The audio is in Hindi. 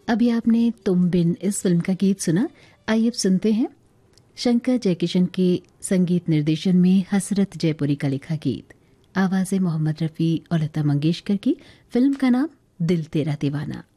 अभी आपने तुम बिन इस फिल्म का गीत सुना। आइए अब सुनते हैं शंकर जयकिशन के संगीत निर्देशन में हसरत जयपुरी का लिखा गीत। आवाज़ें मोहम्मद रफ़ी और लता मंगेशकर की। फिल्म का नाम दिल तेरा दीवाना।